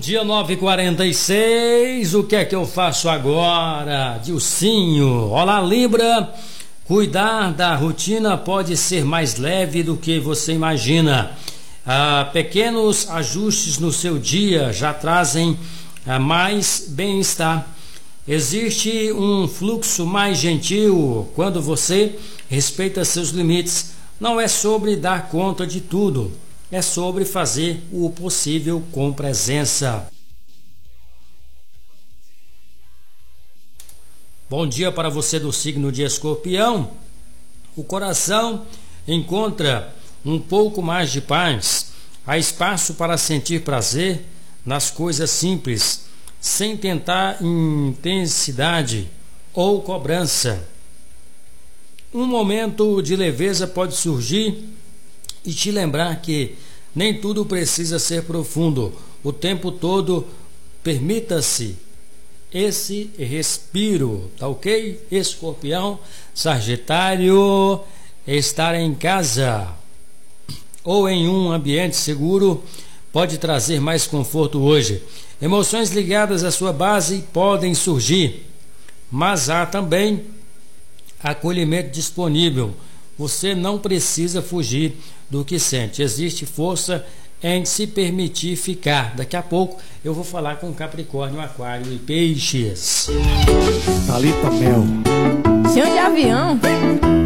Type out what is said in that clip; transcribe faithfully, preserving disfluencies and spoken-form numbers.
dia nove e quarenta e seis, o que é que eu faço agora? Dilcinho. Olá, Libra. Cuidar da rotina pode ser mais leve do que você imagina. Ah, pequenos ajustes no seu dia já trazem ah, mais bem-estar. Existe um fluxo mais gentil quando você respeita seus limites. Não é sobre dar conta de tudo, é sobre fazer o possível com presença. Bom dia para você do signo de Escorpião. O coração encontra um pouco mais de paz. Há espaço para sentir prazer nas coisas simples, sem tentar intensidade ou cobrança. Um momento de leveza pode surgir e te lembrar que nem tudo precisa ser profundo. O tempo todo, permita-se esse respiro, tá ok? Escorpião, Sagitário, estar em casa ou em um ambiente seguro pode trazer mais conforto hoje. Emoções ligadas à sua base podem surgir, mas há também acolhimento disponível. Você não precisa fugir do que sente. Existe força em se permitir ficar. Daqui a pouco eu vou falar com Capricórnio, Aquário e Peixes. Thalita Mel. Senhor de avião.